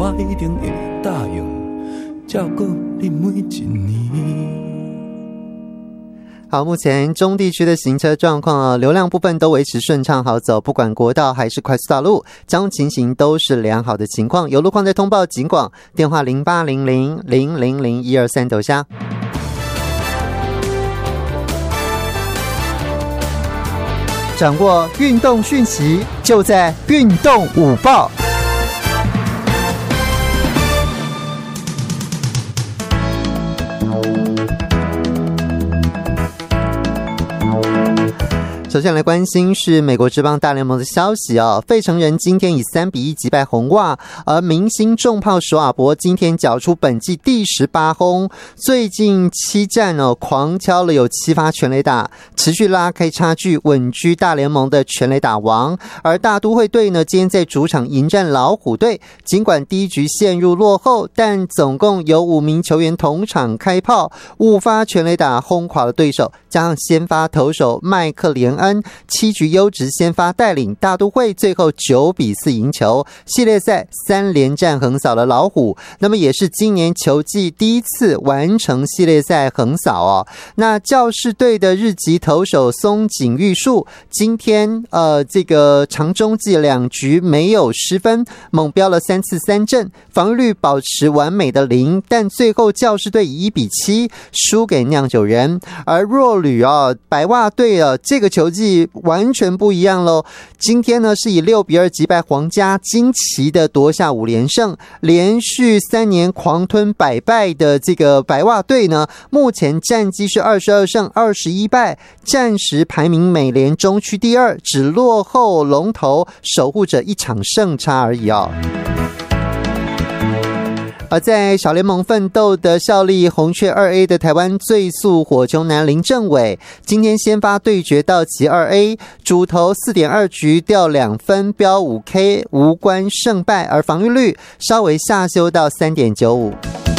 我一定会答应照顾你每一年。 好，目前中地区的行车状况流量部分都维持顺畅好走，不管国道还是快速道路，交通情形都是良好的情况。有路况再通报警广，电话0800000123斗下。掌握运动讯息，就在运动午报。首先来关心是美国职棒大联盟的消息哦，费城人今天以3-1击败红袜，而明星重炮史瓦伯今天缴出本季第18轰，最近7战狂敲了有7发全垒打，持续拉开差距，稳居大联盟的全垒打王。而大都会队呢，今天在主场迎战老虎队，尽管第一局陷入落后，但总共有5名球员同场开炮，5发全垒打轰垮了对手，加上先发投手麦克连恩7局优质先发带领大都会最后9-4赢球，系列赛3连战横扫了老虎，那么也是今年球季第一次完成系列赛横扫哦。那教士队的日籍投手松井裕树今天这个长中继2局没有失分，猛飙了3次3振，防御率保持完美的0，但最后教士队以1-7输给酿酒人。而弱旅白袜队这个球季完全不一样咯，今天呢是以6-2击败皇家惊奇的夺下5连胜，连续3年狂吞百败的这个白袜队呢，目前战绩是22胜21败，暂时排名美联中区第2，只落后龙头守护者1场胜差而已哦。而在小联盟奋斗的效力红雀 2A 的台湾最速火球男林政伟，今天先发对决道奇 2A， 主投 4.2 局掉2分，飙 5K， 无关胜败，而防御率稍微下修到 3.95。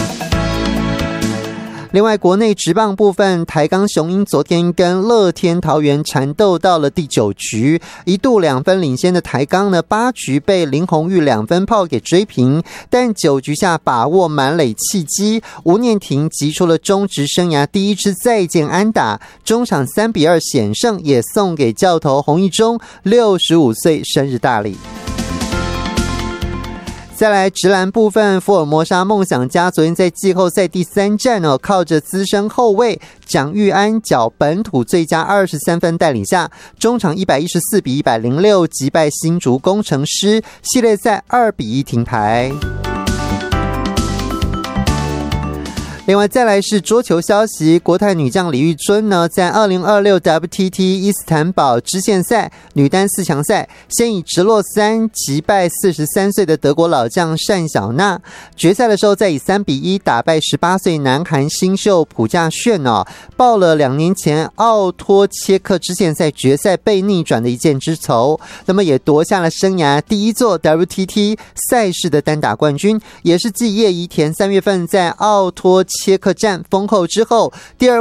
另外国内职棒部分，台钢雄鹰昨天跟乐天桃园缠斗到了第9局，一度2分领先的台钢呢，8局被林鸿玉2分炮给追平，但9局下把握满垒契机，吴念庭击出了中职生涯第1支再见安打，中场3-2险胜，也送给教头洪一中65岁生日大礼。再来职篮部分，福尔摩沙梦想家昨天在季后赛第3战靠着资深后卫蒋玉安缴本土最佳23分带领下，中场114-106击败新竹工程师，系列赛2-1停牌。另外再来是桌球消息，国泰女将李玉尊呢，在2026 WTT 伊斯坦堡支线赛女单4强赛，先以直落3击败43岁的德国老将单小娜，决赛的时候再以3-1打败18岁南韩新秀朴价炫报了2年前奥托切克支线赛决赛被逆转的一箭之仇，那么也夺下了生涯第1座 WTT 赛事的单打冠军，也是继叶怡田3月份在奥托切克站封后之后第2